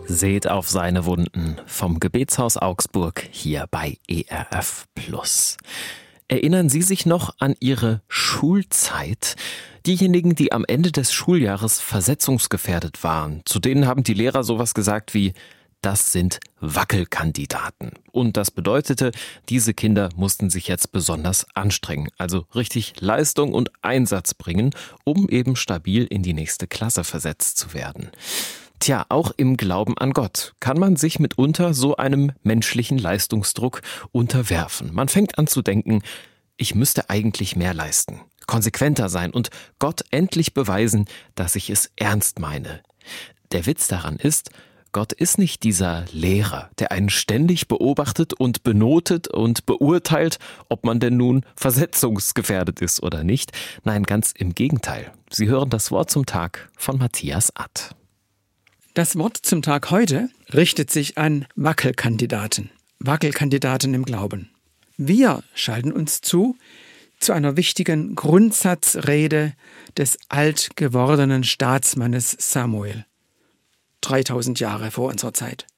Seht auf seine Wunden vom Gebetshaus Augsburg hier bei ERF Plus. Erinnern Sie sich noch an Ihre Schulzeit? Diejenigen, die am Ende des Schuljahres versetzungsgefährdet waren, zu denen haben die Lehrer sowas gesagt wie: Das sind Wackelkandidaten. Und das bedeutete, diese Kinder mussten sich jetzt besonders anstrengen, also richtig Leistung und Einsatz bringen, um eben stabil in die nächste Klasse versetzt zu werden. Tja, auch im Glauben an Gott kann man sich mitunter so einem menschlichen Leistungsdruck unterwerfen. Man fängt an zu denken, ich müsste eigentlich mehr leisten, konsequenter sein und Gott endlich beweisen, dass ich es ernst meine. Der Witz daran ist, Gott ist nicht dieser Lehrer, der einen ständig beobachtet und benotet und beurteilt, ob man denn nun versetzungsgefährdet ist oder nicht. Nein, ganz im Gegenteil. Sie hören das Wort zum Tag von Matthias Att. Das Wort zum Tag heute richtet sich an Wackelkandidaten im Glauben. Wir schalten uns zu einer wichtigen Grundsatzrede des alt gewordenen Staatsmannes Samuel. 3000 Jahre vor unserer Zeit.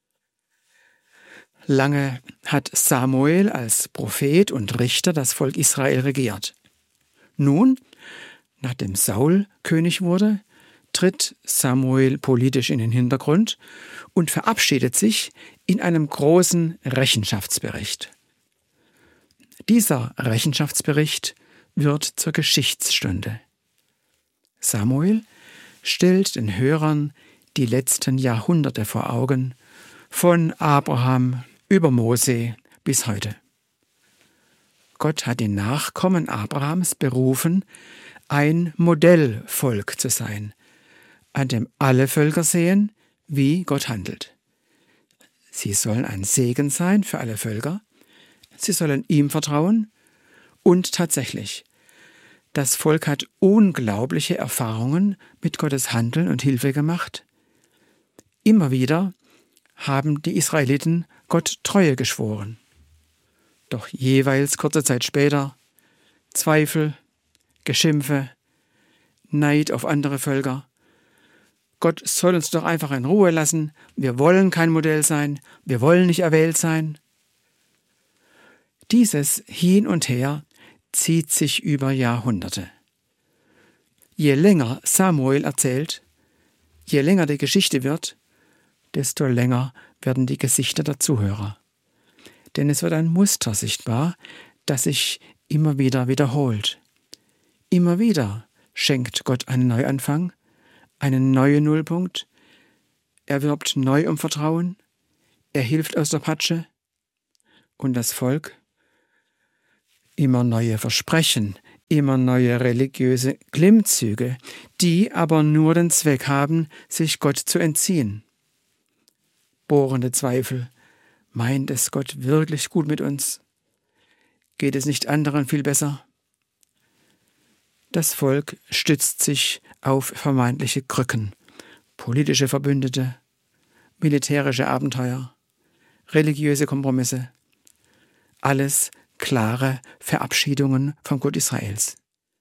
Lange hat Samuel als Prophet und Richter das Volk Israel regiert. Nun, nachdem Saul König wurde, tritt Samuel politisch in den Hintergrund und verabschiedet sich in einem großen Rechenschaftsbericht. Dieser Rechenschaftsbericht wird zur Geschichtsstunde. Samuel stellt den Hörern die letzten Jahrhunderte vor Augen, von Abraham über Mose bis heute. Gott hat die Nachkommen Abrahams berufen, ein Modellvolk zu sein, an dem alle Völker sehen, wie Gott handelt. Sie sollen ein Segen sein für alle Völker, sie sollen ihm vertrauen und tatsächlich, das Volk hat unglaubliche Erfahrungen mit Gottes Handeln und Hilfe gemacht. Immer wieder haben die Israeliten Gott Treue geschworen. Doch jeweils kurze Zeit später Zweifel, Geschimpfe, Neid auf andere Völker. Gott soll uns doch einfach in Ruhe lassen. Wir wollen kein Modell sein. Wir wollen nicht erwählt sein. Dieses Hin und Her zieht sich über Jahrhunderte. Je länger Samuel erzählt, je länger die Geschichte wird, desto länger werden die Gesichter der Zuhörer. Denn es wird ein Muster sichtbar, das sich immer wieder wiederholt. Immer wieder schenkt Gott einen Neuanfang, einen neuen Nullpunkt. Er wirbt neu um Vertrauen. Er hilft aus der Patsche. Und das Volk? Immer neue Versprechen, immer neue religiöse Klimmzüge, die aber nur den Zweck haben, sich Gott zu entziehen. Bohrende Zweifel. Meint es Gott wirklich gut mit uns? Geht es nicht anderen viel besser? Das Volk stützt sich auf vermeintliche Krücken, politische Verbündete, militärische Abenteuer, religiöse Kompromisse. Alles klare Verabschiedungen vom Gott Israels.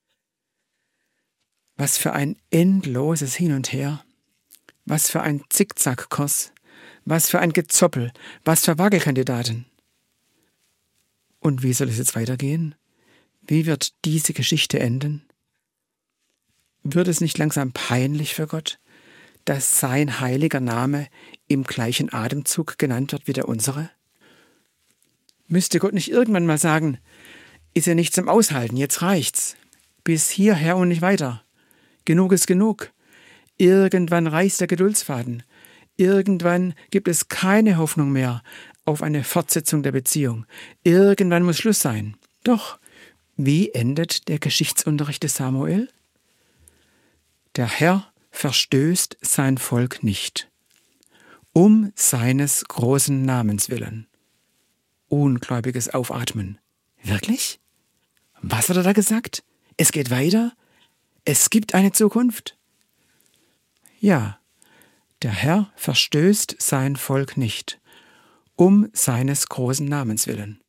Was für ein endloses Hin und Her, was für ein Zickzackkurs, was für ein Gezoppel, was für Wackelkandidaten. Und wie soll es jetzt weitergehen? Wie wird diese Geschichte enden? Wird es nicht langsam peinlich für Gott, dass sein heiliger Name im gleichen Atemzug genannt wird wie der unsere? Müsste Gott nicht irgendwann mal sagen, ist ja nicht zum Aushalten, jetzt reicht's. Bis hierher und nicht weiter. Genug ist genug. Irgendwann reißt der Geduldsfaden. Irgendwann gibt es keine Hoffnung mehr auf eine Fortsetzung der Beziehung. Irgendwann muss Schluss sein. Doch, wie endet der Geschichtsunterricht des Samuel? Der Herr verstößt sein Volk nicht, um seines großen Namens willen. Ungläubiges Aufatmen. Wirklich? Was hat er da gesagt? Es geht weiter? Es gibt eine Zukunft? Ja, der Herr verstößt sein Volk nicht, um seines großen Namens willen.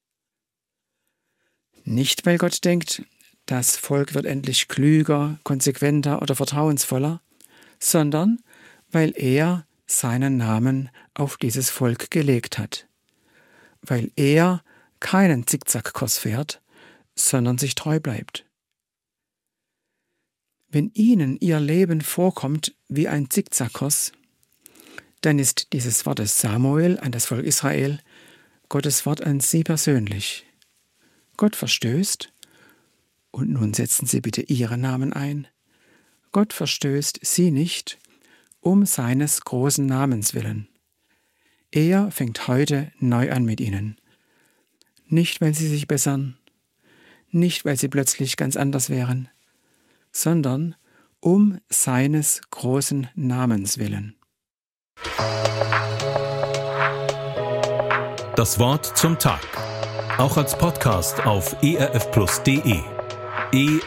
Nicht, weil Gott denkt, das Volk wird endlich klüger, konsequenter oder vertrauensvoller, sondern weil er seinen Namen auf dieses Volk gelegt hat, weil er keinen Zickzackkurs fährt, sondern sich treu bleibt. Wenn Ihnen Ihr Leben vorkommt wie ein Zickzackkurs, dann ist dieses Wort des Samuel an das Volk Israel Gottes Wort an Sie persönlich. Gott verstößt, und nun setzen Sie bitte Ihren Namen ein, Gott verstößt Sie nicht, um seines großen Namens willen. Er fängt heute neu an mit Ihnen. Nicht, weil Sie sich bessern, nicht, weil Sie plötzlich ganz anders wären, sondern um seines großen Namens willen. Das Wort zum Tag. Auch als Podcast auf erfplus.de.